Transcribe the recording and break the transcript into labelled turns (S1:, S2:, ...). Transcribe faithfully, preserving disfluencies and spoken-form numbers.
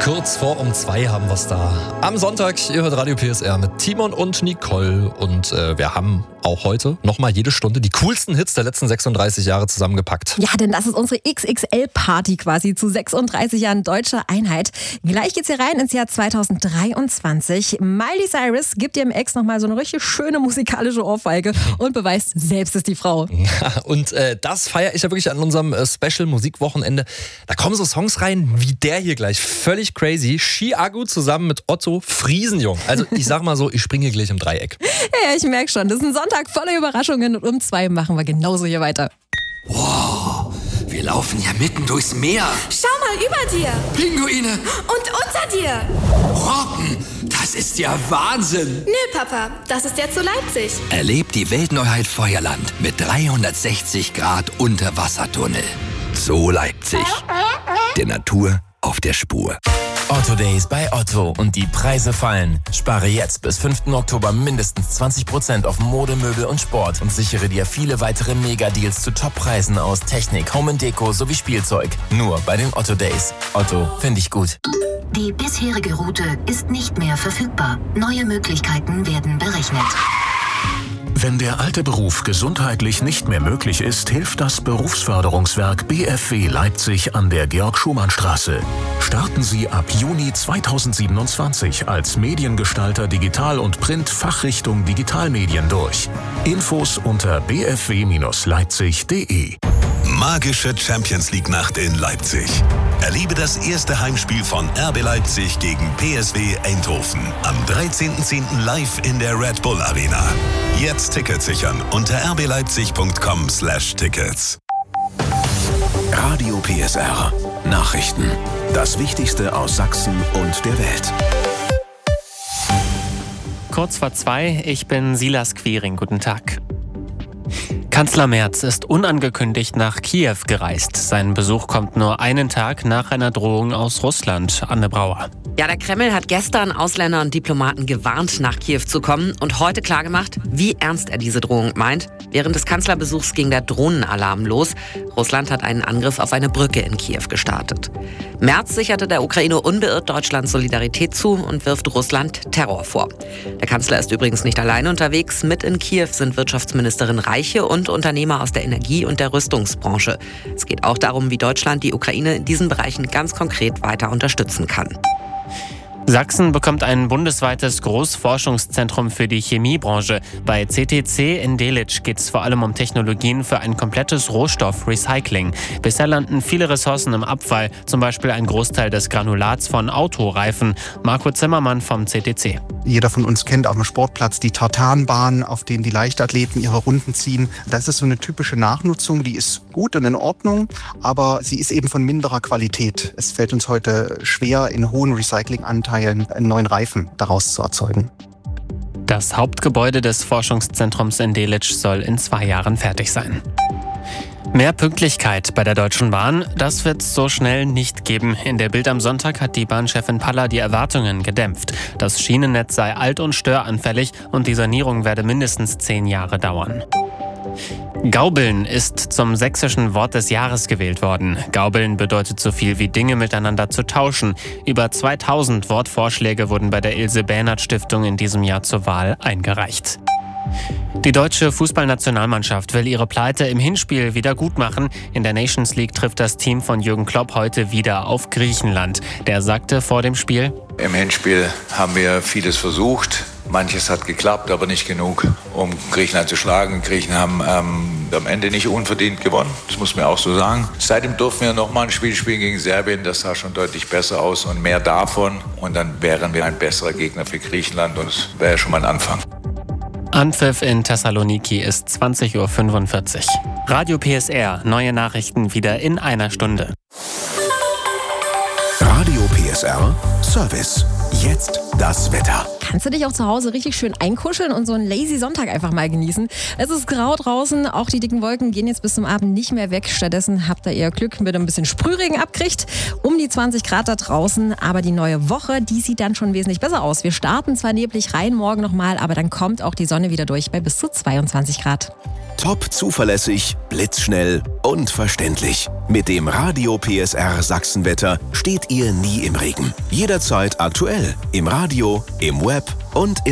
S1: Kurz vor um zwei haben wir es da. Am Sonntag, ihr hört Radio P S R mit Timon und Nicole. Und äh, wir haben auch heute nochmal jede Stunde die coolsten Hits der letzten sechsunddreißig Jahre zusammengepackt.
S2: Ja, denn das ist unsere X X L-Party quasi zu sechsunddreißig Jahren deutscher Einheit. Gleich geht's hier rein ins Jahr zweitausenddreiundzwanzig. Miley Cyrus gibt ihrem Ex nochmal so eine richtig schöne musikalische Ohrfeige und beweist, selbst ist die Frau.
S1: Ja, und äh, das feiere ich ja wirklich an unserem äh, Special-Musikwochenende. Da kommen so Songs rein wie der hier gleich. Völlig crazy. Chiago zusammen mit Otto Friesenjung. Also ich sag mal so, ich springe hier gleich im Dreieck.
S2: Ja, ich merke schon, das ist ein Sonntag voller Überraschungen und um zwei machen wir genauso hier weiter.
S3: Wow, wir laufen ja mitten durchs Meer.
S4: Schau mal über dir.
S3: Pinguine.
S4: Und unter dir.
S3: Robben, das ist ja Wahnsinn.
S4: Nö, Papa, das ist ja zu Leipzig.
S3: Erlebt die Weltneuheit Feuerland mit dreihundertsechzig Grad Unterwassertunnel. So Leipzig. Der Natur auf der Spur.
S5: Otto Days bei Otto und die Preise fallen. Spare jetzt bis fünften Oktober mindestens zwanzig Prozent auf Mode, Möbel und Sport und sichere dir viele weitere Mega-Deals zu Top-Preisen aus Technik, Home and Deko sowie Spielzeug. Nur bei den Otto Days. Otto, finde ich gut.
S6: Die bisherige Route ist nicht mehr verfügbar. Neue Möglichkeiten werden berechnet.
S7: Wenn der alte Beruf gesundheitlich nicht mehr möglich ist, hilft das Berufsförderungswerk B F W Leipzig an der Georg-Schumann-Straße. Starten Sie ab Juni zweitausendsiebenundzwanzig als Mediengestalter Digital und Print Fachrichtung Digitalmedien durch. Infos unter b f w Leipzig punkt de.
S8: Magische Champions-League-Nacht in Leipzig. Erlebe das erste Heimspiel von R B Leipzig gegen P S W Eindhoven am dreizehnten zehnten live in der Red Bull Arena. Jetzt Tickets sichern unter r b leipzig punkt com slash tickets.
S7: Radio P S R. Nachrichten. Das Wichtigste aus Sachsen und der Welt.
S9: Kurz vor zwei, ich bin Silas Quiring. Guten Tag. Kanzler Merz ist unangekündigt nach Kiew gereist. Sein Besuch kommt nur einen Tag nach einer Drohung aus Russland. Anne Brauer.
S10: Ja, der Kreml hat gestern Ausländer und Diplomaten gewarnt, nach Kiew zu kommen und heute klargemacht, wie ernst er diese Drohung meint. Während des Kanzlerbesuchs ging der Drohnenalarm los. Russland hat einen Angriff auf eine Brücke in Kiew gestartet. Merz sicherte der Ukraine unbeirrt Deutschlands Solidarität zu und wirft Russland Terror vor. Der Kanzler ist übrigens nicht alleine unterwegs. Mit in Kiew sind Wirtschaftsministerin Reiche und Unternehmer aus der Energie- und der Rüstungsbranche. Es geht auch darum, wie Deutschland die Ukraine in diesen Bereichen ganz konkret weiter unterstützen kann.
S9: Sachsen bekommt ein bundesweites Großforschungszentrum für die Chemiebranche. Bei C T C in Delitzsch geht es vor allem um Technologien für ein komplettes Rohstoffrecycling. Bisher landen viele Ressourcen im Abfall, zum Beispiel ein Großteil des Granulats von Autoreifen. Marco Zimmermann vom C T C.
S11: Jeder von uns kennt auf dem Sportplatz die Tartanbahn, auf denen die Leichtathleten ihre Runden ziehen. Das ist so eine typische Nachnutzung, die ist gut und in Ordnung, aber sie ist eben von minderer Qualität. Es fällt uns heute schwer, in hohen Recyclinganteilen einen neuen Reifen daraus zu erzeugen.
S9: Das Hauptgebäude des Forschungszentrums in Delitzsch soll in zwei Jahren fertig sein. Mehr Pünktlichkeit bei der Deutschen Bahn, das wird es so schnell nicht geben. In der Bild am Sonntag hat die Bahnchefin Paller die Erwartungen gedämpft. Das Schienennetz sei alt und störanfällig und die Sanierung werde mindestens zehn Jahre dauern. Gaubeln ist zum sächsischen Wort des Jahres gewählt worden. Gaubeln bedeutet so viel wie Dinge miteinander zu tauschen. Über zweitausend Wortvorschläge wurden bei der Ilse-Bähnert-Stiftung in diesem Jahr zur Wahl eingereicht. Die deutsche Fußballnationalmannschaft will ihre Pleite im Hinspiel wieder gut machen. In der Nations League trifft das Team von Jürgen Klopp heute wieder auf Griechenland. Der sagte vor dem Spiel:
S12: Im Hinspiel haben wir vieles versucht. Manches hat geklappt, aber nicht genug, um Griechenland zu schlagen. Die Griechen haben ähm, am Ende nicht unverdient gewonnen, das muss man auch so sagen. Seitdem durften wir nochmal ein Spiel spielen gegen Serbien, das sah schon deutlich besser aus und mehr davon. Und dann wären wir ein besserer Gegner für Griechenland und es wäre schon mal ein Anfang.
S9: Anpfiff in Thessaloniki ist zwanzig Uhr fünfundvierzig. Radio P S R, neue Nachrichten wieder in einer Stunde.
S7: Radio P S R Service. Jetzt das Wetter.
S2: Kannst du dich auch zu Hause richtig schön einkuscheln und so einen lazy Sonntag einfach mal genießen. Es ist grau draußen, auch die dicken Wolken gehen jetzt bis zum Abend nicht mehr weg. Stattdessen habt ihr eher Glück, mit ein bisschen Sprühregen abkriegt. Um die zwanzig Grad da draußen, aber die neue Woche, die sieht dann schon wesentlich besser aus. Wir starten zwar neblig rein morgen nochmal, aber dann kommt auch die Sonne wieder durch bei bis zu zweiundzwanzig Grad.
S13: Top zuverlässig, blitzschnell und verständlich. Mit dem Radio P S R Sachsenwetter steht ihr nie im Regen. Jederzeit aktuell. Im Radio, im Web und